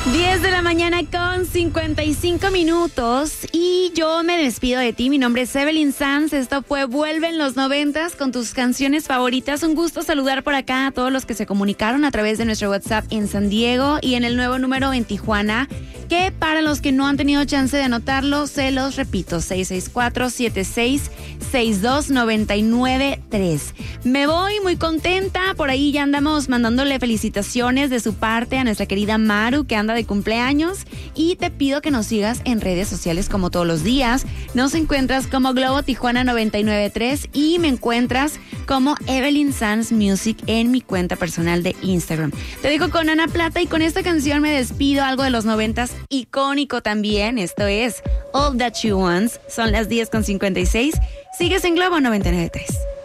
10 de la mañana con 55 minutos y yo me despido de ti. Mi nombre es Evelyn Sanz. Esto fue Vuelve en los 90s con tus canciones favoritas. Un gusto saludar por acá a todos los que se comunicaron a través de nuestro WhatsApp en San Diego y en el nuevo número en Tijuana, que para los que no han tenido chance de anotarlo, se los repito, 664-7662-993. Me voy muy contenta. Por ahí ya andamos mandándole felicitaciones de su parte a nuestra querida Maru, que anda de cumpleaños, y te pido que nos sigas en redes sociales como todos los días. Nos encuentras como Globo Tijuana 993 y me encuentras como Evelyn Sanz Music en mi cuenta personal de Instagram. Te dejo con Ana Plata y con esta canción me despido, algo de los 90s, icónico también. Esto es All That You Want. Son las 10:56. Sigues en Globo 993.